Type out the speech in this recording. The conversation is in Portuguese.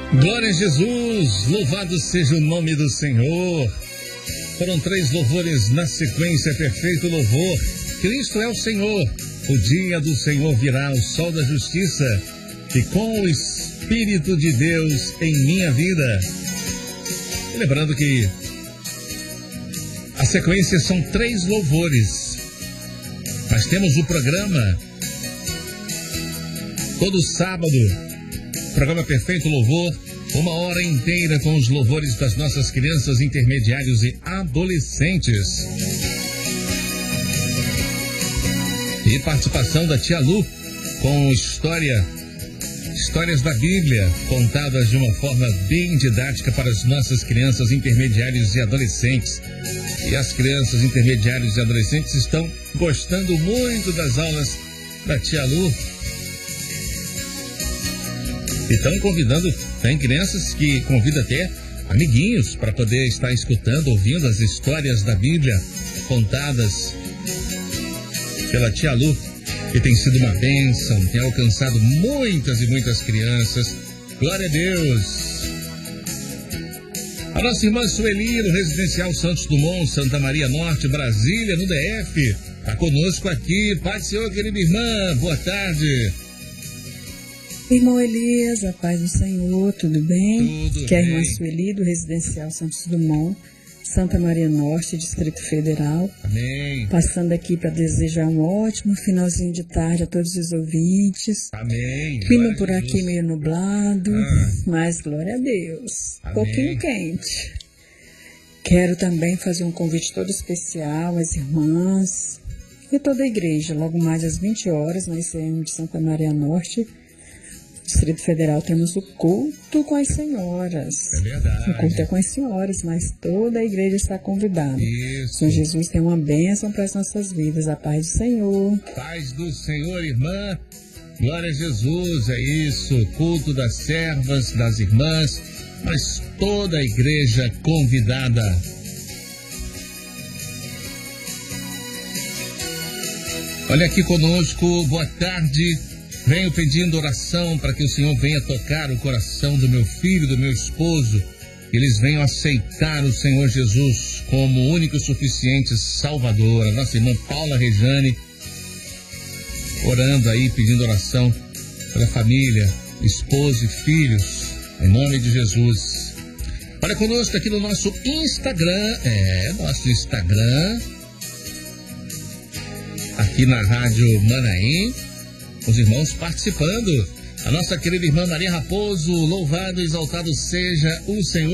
Glória a Jesus, louvado seja o nome do Senhor. Foram 3 louvores na sequência, perfeito louvor. Cristo é o Senhor, o dia do Senhor virá, o sol da justiça, e com o Espírito de Deus em minha vida. E lembrando que a sequência são 3 louvores. Nós temos o programa todo sábado, programa Perfeito Louvor, 1 hora inteira com os louvores das nossas crianças, intermediários e adolescentes. E participação da tia Lu com histórias da Bíblia, contadas de uma forma bem didática para as nossas crianças, intermediários e adolescentes. E as crianças, intermediários e adolescentes estão gostando muito das aulas da tia Lu. E estão convidando, tem crianças que convidam até amiguinhos para poder estar escutando, ouvindo as histórias da Bíblia contadas pela tia Lu, que tem sido uma bênção, tem alcançado muitas e muitas crianças. Glória a Deus! A nossa irmã Sueli, no Residencial Santos Dumont, Santa Maria Norte, Brasília, no DF, está conosco aqui. Paz do Senhor, querida irmã, boa tarde. Irmão Elias, a paz do Senhor, tudo bem? Tudo que é a bem. irmã Sueli, do Residencial Santos Dumont, Santa Maria Norte, Distrito Federal. Amém. Passando aqui para desejar um ótimo finalzinho de tarde a todos os ouvintes. Amém. Clima por aqui meio nublado, mas glória a Deus. Amém. Pouquinho quente. Quero também fazer um convite todo especial às irmãs e toda a igreja. Logo mais às 20 horas, na ICM de Santa Maria Norte, Distrito Federal, temos o culto com as senhoras. É verdade. O culto é com as senhoras, mas toda a igreja está convidada. Isso. Senhor Jesus tem uma bênção para as nossas vidas. A paz do Senhor. Paz do Senhor, irmã. Glória a Jesus, é isso. Culto das servas, das irmãs, mas toda a igreja convidada. Olha aqui conosco, boa tarde. Venho pedindo oração para que o Senhor venha tocar o coração do meu filho, do meu esposo. Eles venham aceitar o Senhor Jesus como o único e suficiente Salvador. A nossa irmã Paula Rejane, orando aí, pedindo oração pela família, esposo e filhos, em nome de Jesus. Olha conosco aqui no nosso Instagram, nosso Instagram, aqui na Rádio Manaim, os irmãos participando. A nossa querida irmã Maria Raposo, louvado e exaltado seja o Senhor